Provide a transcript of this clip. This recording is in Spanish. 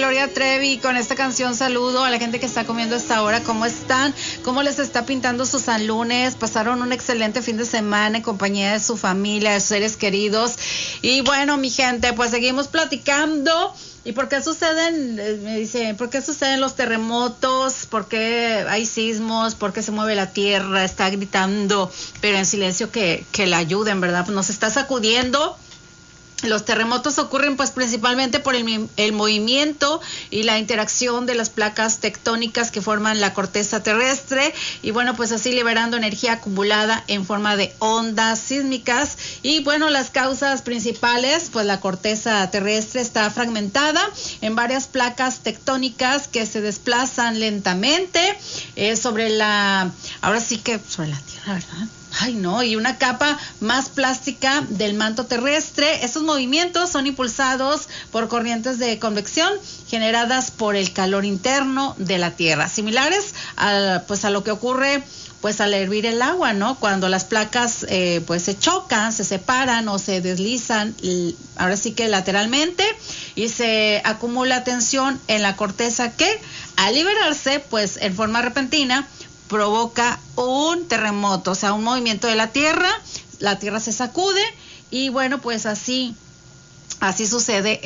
Gloria Trevi con esta canción. Saludo a la gente que está comiendo a esta hora. ¿Cómo están? ¿Cómo les está pintando su San Lunes? ¿Pasaron un excelente fin de semana en compañía de su familia, de sus seres queridos? Y bueno, mi gente, pues seguimos platicando. ¿Y por qué suceden, me dice, por qué suceden los terremotos? ¿Por qué hay sismos? ¿Por qué se mueve la tierra? Está gritando, pero en silencio que la ayuden, ¿verdad? Pues nos está sacudiendo. Los terremotos ocurren pues principalmente por el movimiento y la interacción de las placas tectónicas que forman la corteza terrestre y bueno, pues así liberando energía acumulada en forma de ondas sísmicas. Y bueno, las causas principales, pues la corteza terrestre está fragmentada en varias placas tectónicas que se desplazan lentamente sobre la tierra, ¿verdad? Ay, no, y una capa más plástica del manto terrestre. Estos movimientos son impulsados por corrientes de convección generadas por el calor interno de la Tierra, similares a lo que ocurre pues al hervir el agua, ¿no? Cuando las placas pues se chocan, se separan o se deslizan, ahora sí que lateralmente, y se acumula tensión en la corteza que al liberarse pues en forma repentina provoca un terremoto, o sea, un movimiento de la tierra se sacude y bueno, pues así sucede